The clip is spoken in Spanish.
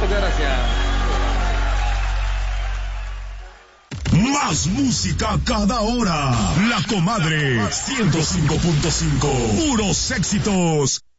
Muchas gracias. Más música cada hora. La Comadre 105.5. Puros éxitos.